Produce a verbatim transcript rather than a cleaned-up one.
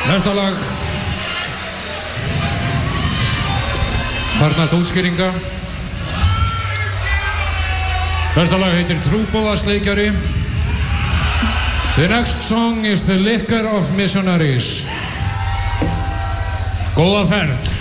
Næsta lag þarnast útskýringa. Næsta lag heitir Trúboðasleikjari. The next song is The Liquor of Missionaries. Góða ferð.